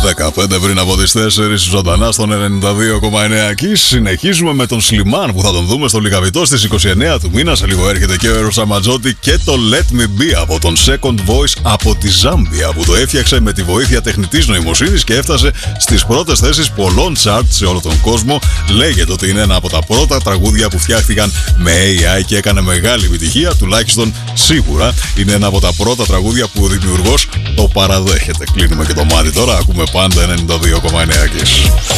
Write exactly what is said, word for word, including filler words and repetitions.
δεκαπέντε πριν από τις τέσσερις, ζωντανά στον ενενήντα δύο κόμμα εννέα. Και συνεχίζουμε με τον Σλιμάν που θα τον δούμε στο Λικαβητό στις είκοσι εννέα του μήνα. Σε λίγο έρχεται και ο Έρος Αματζότη και το Let Me Be από τον Second Voice από τη Ζάμπια, που το έφτιαξε με τη βοήθεια τεχνητής νοημοσύνης και έφτασε στις πρώτες θέσεις πολλών chart σε όλο τον κόσμο. Λέγεται ότι είναι ένα από τα πρώτα τραγούδια που φτιάχτηκαν με έι άι και έκανε μεγάλη επιτυχία, τουλάχιστον σίγουρα είναι ένα από τα πρώτα τραγούδια που ο δημιουργός το παραδέχεται. Κλείνουμε και το μάτι τώρα, ακούμε πάντα ενενήντα δύο κόμμα εννέα.